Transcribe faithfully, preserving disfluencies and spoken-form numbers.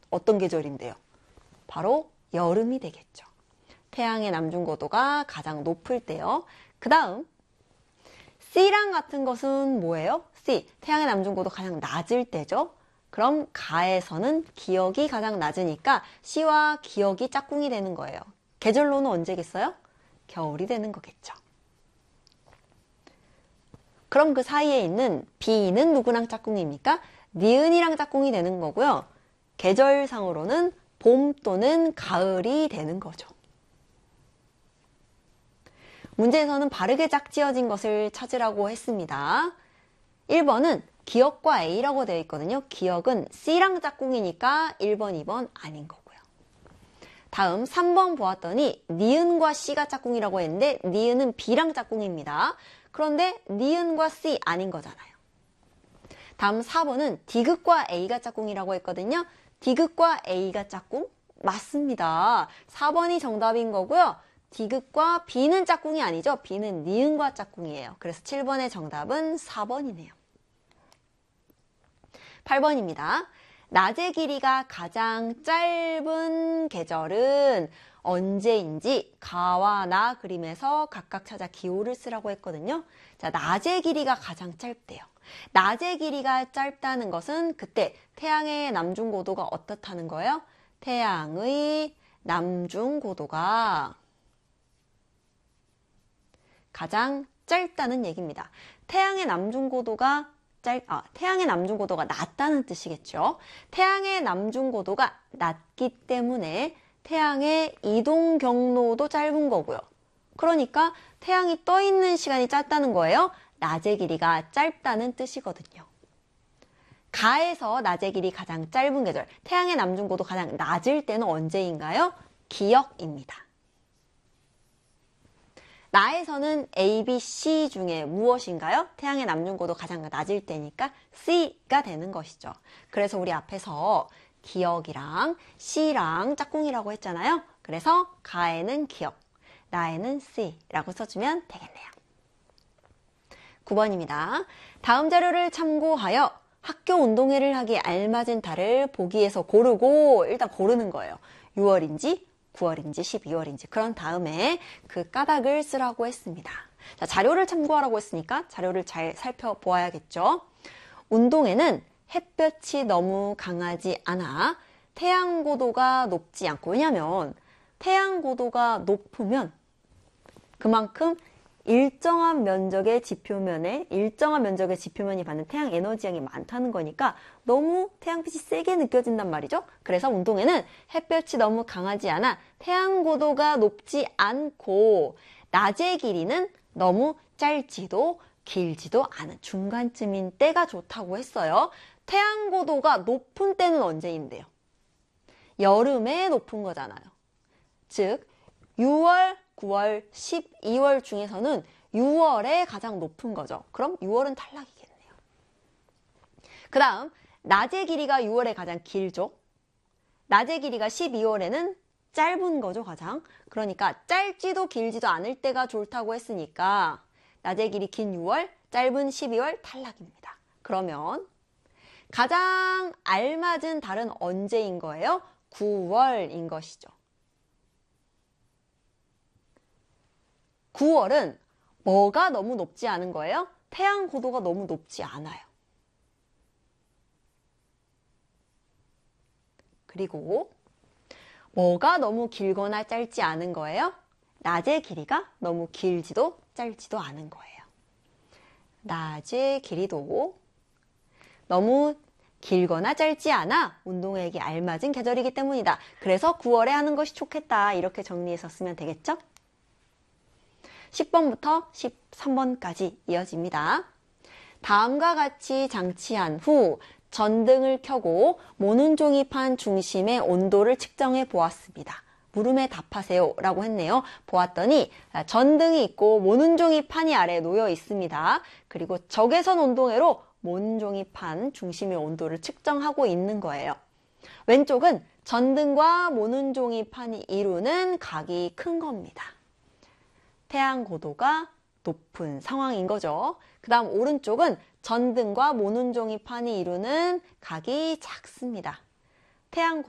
어떤 계절인데요? 바로 여름이 되겠죠. 태양의 남중고도가 가장 높을 때요. 그 다음 C랑 같은 것은 뭐예요? C, 태양의 남중고도 가장 낮을 때죠. 그럼 가에서는 기역이 가장 낮으니까 C와 기역이 짝꿍이 되는 거예요. 계절로는 언제겠어요? 겨울이 되는 거겠죠. 그럼 그 사이에 있는 B는 누구랑 짝꿍입니까? 니은이랑 짝꿍이 되는 거고요. 계절상으로는 봄 또는 가을이 되는 거죠. 문제에서는 바르게 짝지어진 것을 찾으라고 했습니다. 일 번은 기역과 A라고 되어 있거든요. 기역은 C랑 짝꿍이니까 일 번, 이 번 아닌 거고요. 다음 삼 번 보았더니 니은과 C가 짝꿍이라고 했는데 니은은 B랑 짝꿍입니다. 그런데 니은과 C 아닌 거잖아요. 다음 사 번은 D극과 A가 짝꿍이라고 했거든요. D극과 A가 짝꿍? 맞습니다. 사 번이 정답인 거고요. D극과 B는 짝꿍이 아니죠. B는 니은과 짝꿍이에요. 그래서 칠 번의 정답은 사 번이네요. 팔 번입니다. 낮의 길이가 가장 짧은 계절은 언제인지 가와 나 그림에서 각각 찾아 기호를 쓰라고 했거든요. 자, 낮의 길이가 가장 짧대요. 낮의 길이가 짧다는 것은 그때 태양의 남중고도가 어떻다는 거예요? 태양의 남중고도가 가장 짧다는 얘기입니다. 태양의 남중고도가 짧, 아, 태양의 남중고도가 낮다는 뜻이겠죠. 태양의 남중고도가 낮기 때문에 태양의 이동 경로도 짧은 거고요. 그러니까 태양이 떠 있는 시간이 짧다는 거예요. 낮의 길이가 짧다는 뜻이거든요. 가에서 낮의 길이 가장 짧은 계절, 태양의 남중고도 가장 낮을 때는 언제인가요? 기역입니다. 나에서는 A, B, C 중에 무엇인가요? 태양의 남중고도 가장 낮을 때니까 C가 되는 것이죠. 그래서 우리 앞에서 기역이랑 C랑 짝꿍이라고 했잖아요. 그래서 가에는 기역, 나에는 C라고 써주면 되겠네요. 구 번입니다. 다음 자료를 참고하여 학교 운동회를 하기에 알맞은 달을 보기에서 고르고 일단 고르는 거예요. 유월인지 구월인지 십이월인지 그런 다음에 그 까닭을 쓰라고 했습니다. 자, 자료를 참고하라고 했으니까 자료를 잘 살펴보아야겠죠. 운동회는 햇볕이 너무 강하지 않아 태양 고도가 높지 않고, 왜냐하면 태양 고도가 높으면 그만큼 일정한 면적의 지표면에 일정한 면적의 지표면이 받는 태양 에너지 양이 많다는 거니까 너무 태양빛이 세게 느껴진단 말이죠. 그래서 운동회는 햇볕이 너무 강하지 않아 태양 고도가 높지 않고 낮의 길이는 너무 짧지도 길지도 않은 중간쯤인 때가 좋다고 했어요. 태양 고도가 높은 때는 언제인데요? 여름에 높은 거잖아요. 즉 유월, 구월, 십이월 중에서는 유월에 가장 높은 거죠. 그럼 유월은 탈락이겠네요. 그 다음 낮의 길이가 유월에 가장 길죠. 낮의 길이가 십이월에는 짧은 거죠, 가장. 그러니까 짧지도 길지도 않을 때가 좋다고 했으니까 낮의 길이 긴 유월, 짧은 십이월 탈락입니다. 그러면 가장 알맞은 달은 언제인 거예요? 구월인 것이죠. 구월은 뭐가 너무 높지 않은 거예요? 태양 고도가 너무 높지 않아요. 그리고 뭐가 너무 길거나 짧지 않은 거예요? 낮의 길이가 너무 길지도 짧지도 않은 거예요. 낮의 길이도 너무 길거나 짧지 않아 운동회에게 알맞은 계절이기 때문이다. 그래서 구월에 하는 것이 좋겠다. 이렇게 정리해서 쓰면 되겠죠? 십 번부터 십삼 번까지 이어집니다. 다음과 같이 장치한 후 전등을 켜고 모는 종이판 중심의 온도를 측정해 보았습니다. 물음에 답하세요 라고 했네요. 보았더니 전등이 있고 모는 종이판이 아래에 놓여 있습니다. 그리고 적외선 온동회로 모는 종이판 중심의 온도를 측정하고 있는 거예요. 왼쪽은 전등과 모는 종이판이 이루는 각이 큰 겁니다. 태양 고도가 높은 상황인 거죠. 그 다음 오른쪽은 전등과 모는 종이판이 이루는 각이 작습니다. 태양